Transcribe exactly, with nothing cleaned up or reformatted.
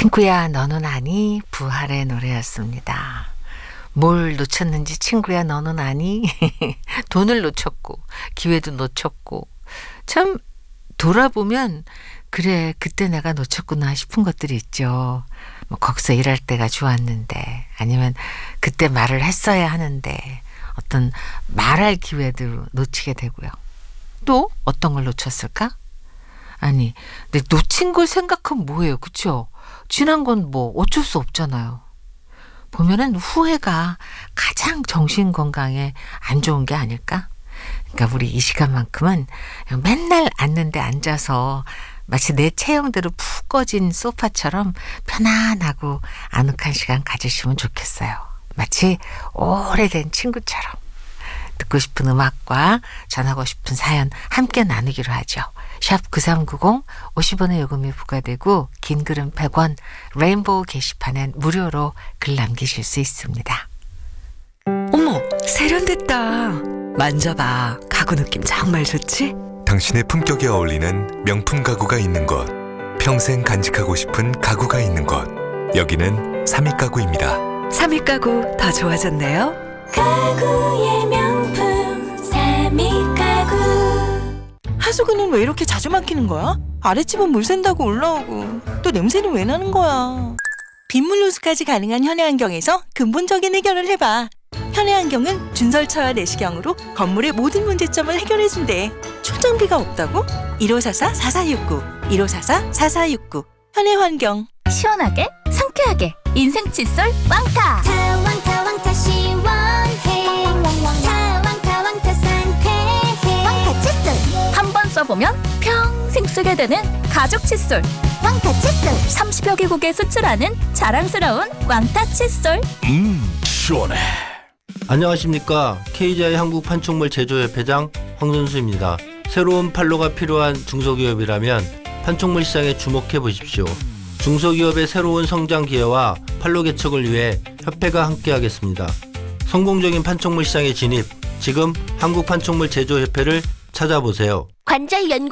친구야 너는 아니 부활의 노래였습니다. 뭘 놓쳤는지 친구야 너는 아니? 돈을 놓쳤고 기회도 놓쳤고 참 돌아보면 그래 그때 내가 놓쳤구나 싶은 것들이 있죠. 뭐 거기서 일할 때가 좋았는데 아니면 그때 말을 했어야 하는데 어떤 말할 기회도 놓치게 되고요. 또 어떤 걸 놓쳤을까? 아니 근데 놓친 걸 생각하면 뭐예요, 그렇죠? 지난 건 뭐 어쩔 수 없잖아요. 보면은 후회가 가장 정신 건강에 안 좋은 게 아닐까? 그러니까 우리 이 시간만큼은 그냥 맨날 앉는데 앉아서 마치 내 체형대로 푹 꺼진 소파처럼 편안하고 아늑한 시간 가지시면 좋겠어요. 마치 오래된 친구처럼. 듣고 싶은 음악과 전하고 싶은 사연 함께 나누기로 하죠. 샵 구삼구공 오십 원의 요금이 부과되고 긴 글은 백 원, 레인보우 게시판엔 무료로 글 남기실 수 있습니다. 어머, 세련됐다. 만져봐. 가구 느낌 정말 좋지? 당신의 품격에 어울리는 명품 가구가 있는 곳, 평생 간직하고 싶은 가구가 있는 곳, 여기는 삼익 가구입니다. 삼익 가구 더 좋아졌네요. 가구의 명품 삼익 가구. 하수구는 왜 이렇게 자주 막히는 거야? 아랫집은 물 샌다고 올라오고 또 냄새는 왜 나는 거야? 빗물 누수까지 가능한 현해안경에서 근본적인 해결을 해봐. 현해안경은 준설처와 내시경으로 건물의 모든 문제점을 해결해준대. 출장비가 없다고? 일오사사 사사육구 일오사사 사사육구 현해환경. 시원하게 상쾌하게 인생 칫솔 왕타. 타왕타 왕타 시원해. 타왕타 왕타 상쾌해. 왕타 칫솔. 한 번 써보면 평생 쓰게 되는 가죽 칫솔. 왕타 칫솔. 삼십여 개국에 수출하는 자랑스러운 왕타 칫솔. 음 시원해. 안녕하십니까. 케이지아이 한국판촉물 제조협회장 황선수입니다. 새로운 판로가 필요한 중소기업이라면 판촉물 시장에 주목해 보십시오. 중소기업의 새로운 성장 기회와 판로 개척을 위해 협회가 함께하겠습니다. 성공적인 판촉물 시장에 진입, 지금 한국판촉물 제조협회를 찾아보세요. 관절 연구